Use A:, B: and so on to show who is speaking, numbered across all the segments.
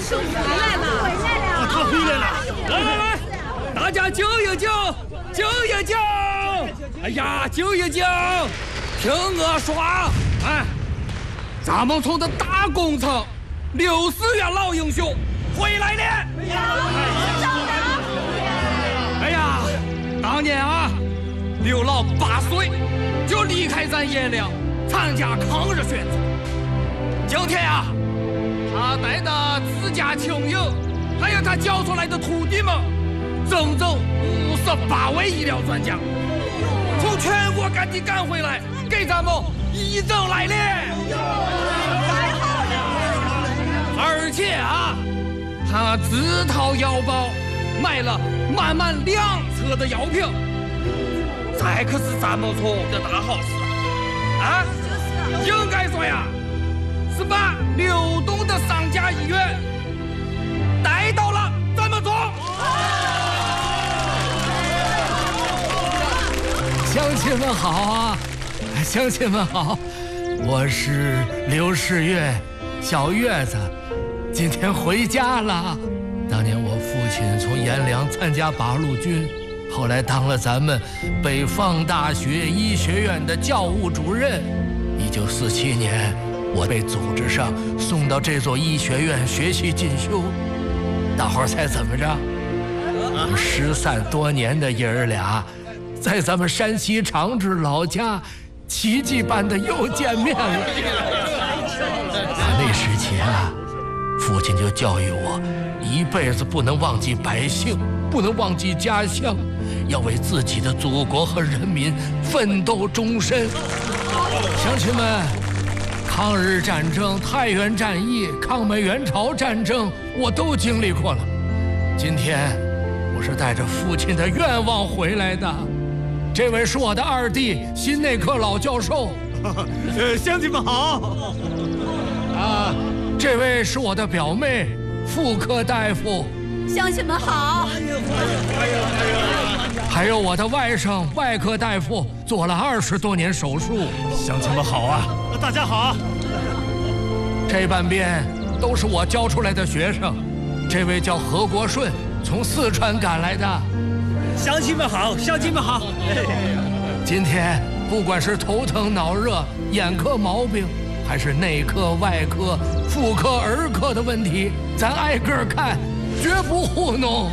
A: 他回来了！
B: 来，大家静一静，静一静！哎呀，静一静！听我说，哎，咱们村的大工程刘思远老英雄回来了！哎呀，当年啊，刘老8岁就离开咱爷俩，参加抗日选择。今天啊，他带着自家亲友，还有他教出来的徒弟们，整整58位医疗专家，从全国各地赶回来，给咱们义诊来了。太好了！而且啊，他自掏腰包买了满满2车的药品，这可是咱们村的大好事啊！应该说呀，是把流动的3家医院带到了咱们村。
C: 乡亲们好啊！乡亲们好，我是刘世月，小月子，今天回家了。当年我父亲从阎良参加八路军，后来当了咱们北方大学医学院的教务主任。1947年，我被组织上送到这座医学院学习进修。大伙儿猜怎么着？我们失散多年的爷儿俩，在咱们山西长治老家，奇迹般的又见面了。那时起啊，父亲就教育我，一辈子不能忘记百姓，不能忘记家乡，要为自己的祖国和人民奋斗终身。乡亲们，抗日战争、太原战役、抗美援朝战争，我都经历过了。今天，我是带着父亲的愿望回来的。这位是我的2弟，心内科老教授。
A: 乡亲们好。
C: 啊，这位是我的表妹，妇科大夫。
D: 乡亲们好。
C: 还有我的外甥，外科大夫，做了20多年手术。
A: 乡亲们好啊！大家好。
C: 这半边都是我教出来的学生。这位叫何国顺，从四川赶来的。
A: 乡亲们好，乡亲们好。
C: 今天不管是头疼脑热、眼科毛病，还是内科、外科、妇科、儿科的问题，咱挨个看，绝不糊弄。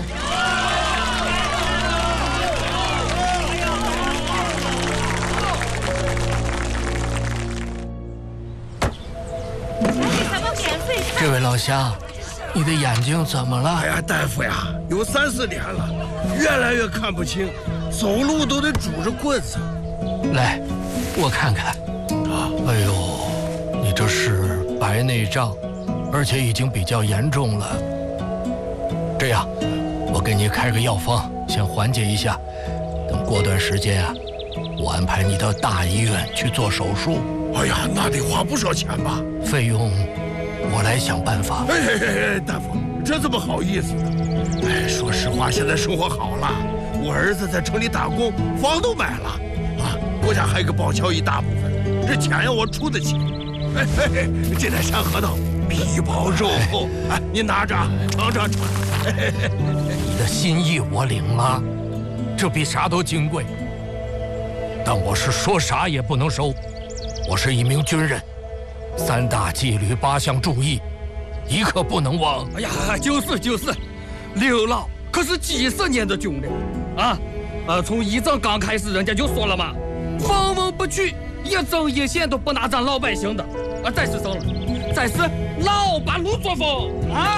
C: 这位老乡，你的眼睛怎么了？
E: 哎呀，大夫呀，有3、4年了，越来越看不清，走路都得拄着棍子。
C: 来，我看看。啊，哎呦，你这是白内障，而且已经比较严重了。这样，我给你开个药方，先缓解一下。等过段时间啊，我安排你到大医院去做手术。
E: 哎呀，那得花不少钱吧？
C: 费用我来想办法。
E: 哎，大夫，这怎么好意思呢？哎，说实话，现在生活好了，我儿子在城里打工，房都买了，啊，国家还给报销一大部分，这钱呀我出得起。哎，这点山核桃皮薄肉厚，哎，你拿着，尝尝。
C: 你的心意我领了，这比啥都金贵。但我是说啥也不能收，我是一名军人。3大纪律8项注意，一刻不能忘。
B: 哎呀，就是，刘老可是几10年的军人啊！从义诊刚开始，人家就说了嘛，分文不取，一针一线都不拿咱老百姓的。啊，再是什么？再是老八路作风啊！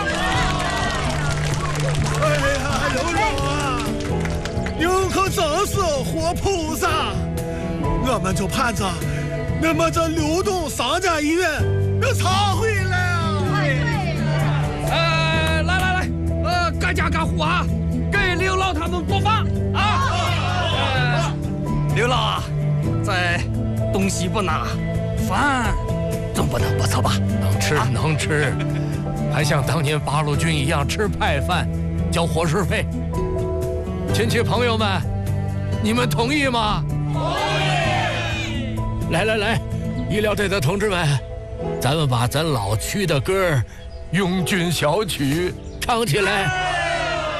A: 哎呀，刘老啊，您可真是活菩萨！我们就盼着你们这流动3家医院要常回来啊！
B: 来，各家各户啊，给刘老他们做饭啊！刘老啊，在东西不拿，饭总不能不错吧？
C: 能吃，还像当年八路军一样吃派饭，交伙食费。亲戚朋友们，你们同意吗？同意。来，医疗队的同志们，咱们把咱老区的歌拥军小曲，唱起来。